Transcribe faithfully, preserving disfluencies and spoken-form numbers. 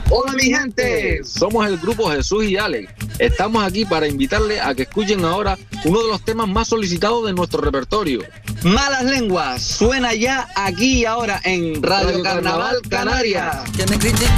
Hola mi gente, somos el grupo Jesús y Alex. Estamos aquí para invitarles a que escuchen ahora uno de los temas más solicitados de nuestro repertorio. Malas Lenguas suena ya aquí y ahora en Radio, Radio Carnaval, Carnaval Canarias. Que me critiquen